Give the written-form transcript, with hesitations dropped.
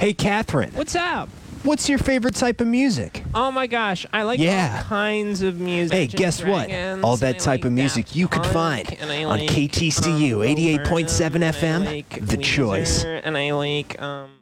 Hey, Catherine, What's up? what's your favorite type of music? Oh my gosh, I like Yeah. all kinds of music. Hey, Imagine guess what? Dragons, All and that I type like of music Daft you could Punk, find and I on like, KTCU Bo 88.7 Burnham, and I FM, like The Weezer, Choice. and I like